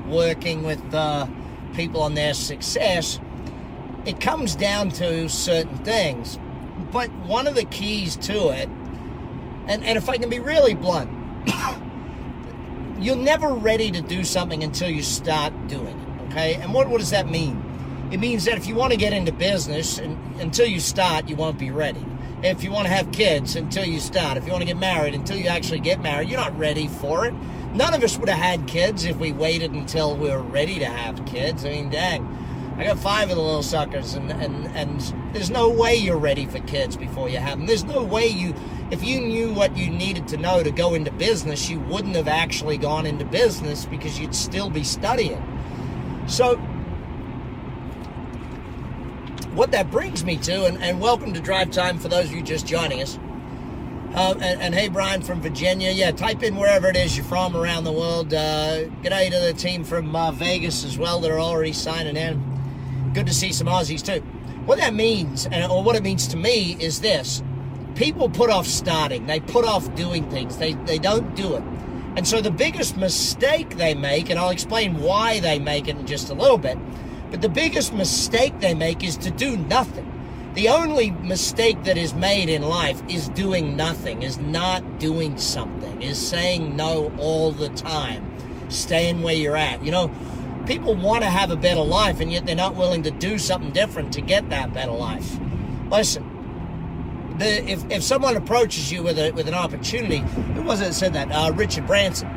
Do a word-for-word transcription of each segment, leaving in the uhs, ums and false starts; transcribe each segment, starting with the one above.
working with uh, people on their success, it comes down to certain things. But one of the keys to it, and, and if I can be really blunt, you're never ready to do something until you start doing it, okay? And what, what does that mean? It means that if you want to get into business, and until you start, you won't be ready. If you want to have kids, until you start. If you want to get married, until you actually get married, you're not ready for it. None of us would have had kids if we waited until we were ready to have kids. I mean, dang. I got five of the little suckers, and, and, and there's no way you're ready for kids before you have them. There's no way you, if you knew what you needed to know to go into business, you wouldn't have actually gone into business because you'd still be studying. So, what that brings me to, and, and welcome to Drive Time for those of you just joining us. Um, and, and hey, Brian from Virginia. Yeah, type in wherever it is you're from around the world. Uh, g'day to the team from uh, Vegas as well that are already signing in. Good to see some Aussies too. What that means, and or what it means to me, is this. People put off starting. They put off doing things. They, they don't do it. And so the biggest mistake they make, and I'll explain why they make it in just a little bit, but the biggest mistake they make is to do nothing. The only mistake that is made in life is doing nothing, is not doing something, is saying no all the time, staying where you're at. You know, people want to have a better life, and yet they're not willing to do something different to get that better life. Listen, the, if, if someone approaches you with a with an opportunity, who was it that said that? Uh, Richard Branson.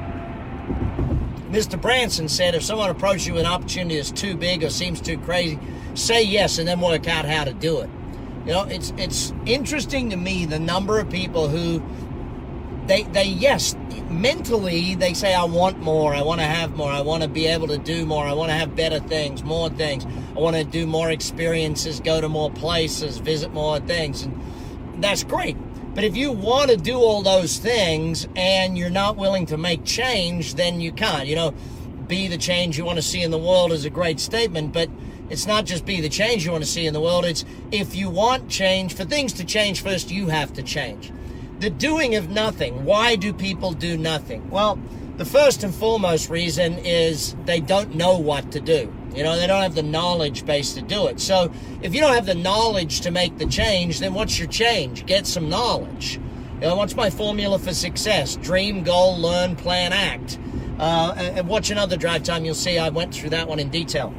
Mister Branson said, if someone approaches you with an opportunity that's too big or seems too crazy, say yes and then work out how to do it. You know, it's it's interesting to me the number of people who, they, they yes, mentally they say, I want more, I want to have more, I want to be able to do more, I want to have better things, more things, I want to do more experiences, go to more places, visit more things, and that's great. But if you want to do all those things and you're not willing to make change, then you can't. You know, be the change you want to see in the world is a great statement, but it's not just be the change you want to see in the world. It's if you want change, for things to change first, you have to change. The doing of nothing. Why do people do nothing? Well, the first and foremost reason is they don't know what to do. You know, they don't have the knowledge base to do it. So if you don't have the knowledge to make the change, then what's your change? Get some knowledge. You know, what's my formula for success? Dream, goal, learn, plan, act. Uh, and watch another Drive Time. You'll see I went through that one in detail.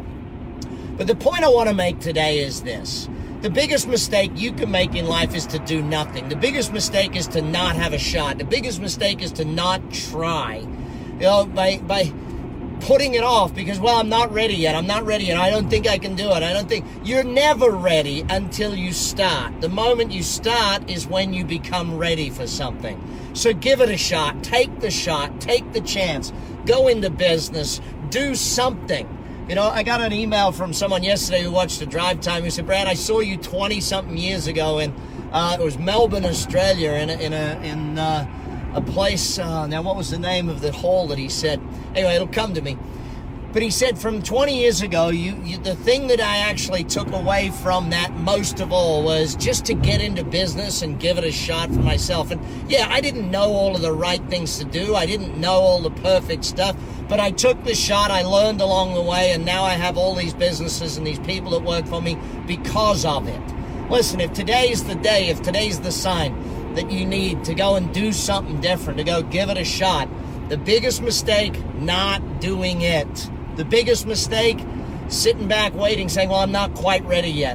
But the point I want to make today is this. The biggest mistake you can make in life is to do nothing. The biggest mistake is to not have a shot. The biggest mistake is to not try. You know, by by... putting it off because, well, I'm not ready yet. I'm not ready yet. I don't think I can do it. I don't think... You're never ready until you start. The moment you start is when you become ready for something. So give it a shot. Take the shot. Take the chance. Go into business. Do something. You know, I got an email from someone yesterday who watched the Drive Time who said, Brad, I saw you twenty-something years ago in, uh, it was Melbourne, Australia, in a, in a, in, uh, a place, uh, now what was the name of the hall that he said? Anyway, it'll come to me. But he said from twenty years ago, you, you the thing that I actually took away from that most of all was just to get into business and give it a shot for myself. And yeah, I didn't know all of the right things to do. I didn't know all the perfect stuff, but I took the shot. I learned along the way, and now I have all these businesses and these people that work for me because of it. Listen, if today's the day, if today's the sign that you need to go and do something different, to go give it a shot. The biggest mistake, not doing it. The biggest mistake, sitting back waiting, saying, well, I'm not quite ready yet.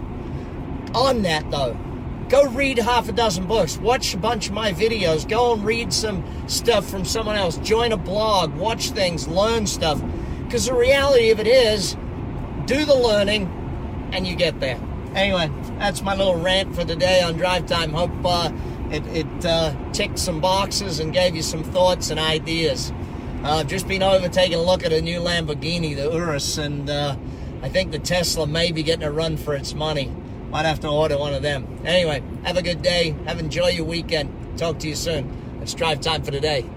On that, though, go read half a dozen books. Watch a bunch of my videos. Go and read some stuff from someone else. Join a blog. Watch things. Learn stuff. Because the reality of it is, do the learning, and you get there. Anyway, that's my little rant for today on Drive Time. Hope uh, it, it uh, ticked some boxes and gave you some thoughts and ideas. Uh, I've just been over taking a look at a new Lamborghini, the Urus, and uh, I think the Tesla may be getting a run for its money. Might have to order one of them. Anyway, have a good day. Have enjoy your weekend. Talk to you soon. It's Drive Time for today.